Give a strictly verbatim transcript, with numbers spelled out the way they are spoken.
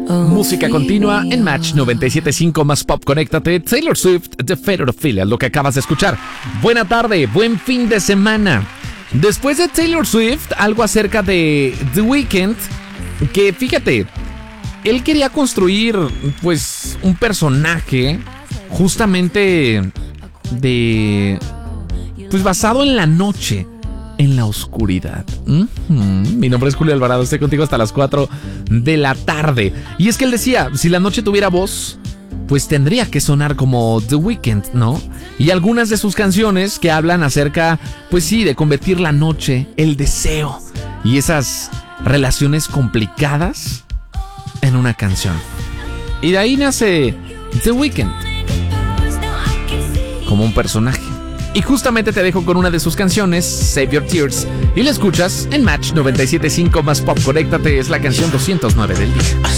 Música continua en Match noventa y siete punto cinco más Pop. Conéctate. Taylor Swift, The Fate of Ophelia, lo que acabas de escuchar. Buena tarde, buen fin de semana. Después de Taylor Swift, algo acerca de The Weeknd, que fíjate, él quería construir pues un personaje justamente de pues basado en la noche, en la oscuridad. Mm-hmm. Mi nombre es Julio Alvarado, estoy contigo hasta las cuatro de la tarde. Y es que él decía, si la noche tuviera voz, pues tendría que sonar como The Weeknd, ¿no? Y algunas de sus canciones que hablan acerca, pues sí, de convertir la noche, el deseo y esas relaciones complicadas en una canción. Y de ahí nace The Weeknd como un personaje. Y justamente te dejo con una de sus canciones, Save Your Tears, y la escuchas en Match noventa y siete punto cinco más Pop. Conéctate, es la canción doscientos nueve del día.